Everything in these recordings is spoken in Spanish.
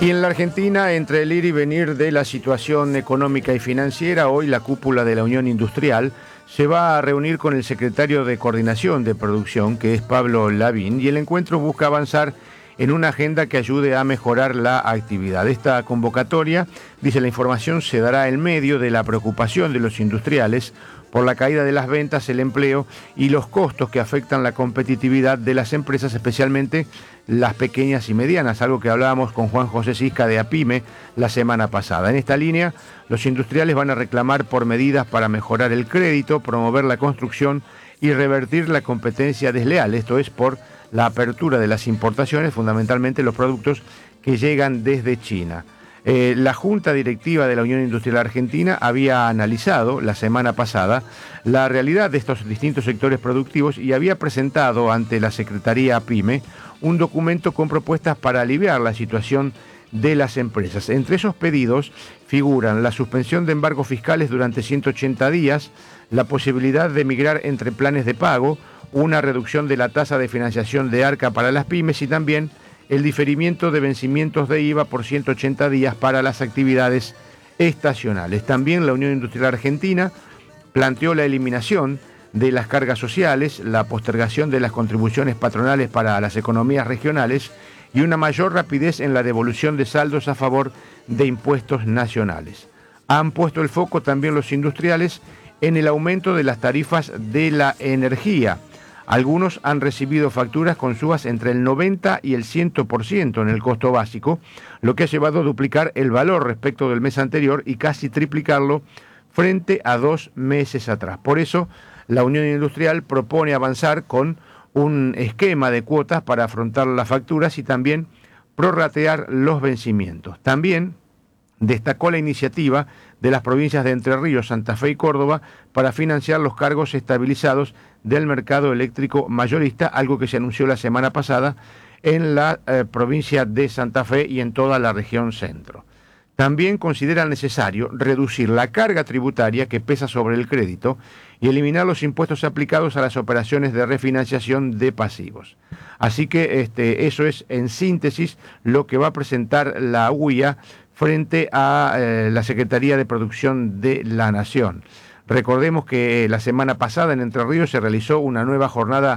Y en la Argentina, entre el ir y venir de la situación económica y financiera, hoy la cúpula de la Unión Industrial se va a reunir con el secretario de Coordinación de Producción, que es Pablo Lavín, y el encuentro busca avanzar en una agenda que ayude a mejorar la actividad. Esta convocatoria, dice la información, se dará en medio de la preocupación de los industriales por la caída de las ventas, el empleo y los costos que afectan la competitividad de las empresas, especialmente las pequeñas y medianas, algo que hablábamos con Juan José Sisca de APYME la semana pasada. En esta línea, los industriales van a reclamar por medidas para mejorar el crédito, promover la construcción y revertir la competencia desleal, esto es por la apertura de las importaciones, fundamentalmente los productos que llegan desde China. La Junta Directiva de la Unión Industrial Argentina había analizado la semana pasada la realidad de estos distintos sectores productivos y había presentado ante la Secretaría APYME un documento con propuestas para aliviar la situación de las empresas. Entre esos pedidos figuran la suspensión de embargos fiscales durante 180 días, la posibilidad de migrar entre planes de pago, una reducción de la tasa de financiación de ARCA para las pymes y también el diferimiento de vencimientos de IVA por 180 días para las actividades estacionales. También la Unión Industrial Argentina planteó la eliminación de las cargas sociales, la postergación de las contribuciones patronales para las economías regionales y una mayor rapidez en la devolución de saldos a favor de impuestos nacionales. Han puesto el foco también los industriales en el aumento de las tarifas de la energía. Algunos han recibido facturas con subas entre el 90 y el 100% en el costo básico, lo que ha llevado a duplicar el valor respecto del mes anterior y casi triplicarlo frente a 2 meses atrás. Por eso, la Unión Industrial propone avanzar con un esquema de cuotas para afrontar las facturas y también prorratear los vencimientos. También destacó la iniciativa de las provincias de Entre Ríos, Santa Fe y Córdoba para financiar los cargos estabilizados del mercado eléctrico mayorista, algo que se anunció la semana pasada en la provincia de Santa Fe y en toda la región centro. También consideran necesario reducir la carga tributaria que pesa sobre el crédito y eliminar los impuestos aplicados a las operaciones de refinanciación de pasivos. Así que eso es en síntesis lo que va a presentar la UIA frente a la Secretaría de Producción de la Nación. Recordemos que la semana pasada en Entre Ríos se realizó una nueva jornada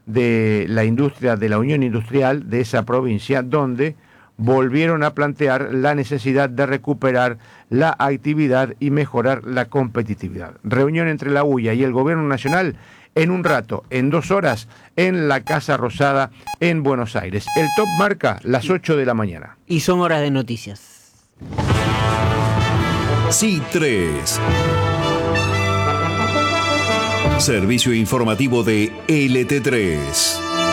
de la industria, de la Unión Industrial de esa provincia, donde volvieron a plantear la necesidad de recuperar la actividad y mejorar la competitividad. Reunión entre la UIA y el Gobierno Nacional en un rato, en 2 horas, en la Casa Rosada en Buenos Aires. El top marca las 8 de la mañana. Y son horas de noticias. C3. Servicio informativo de LT3.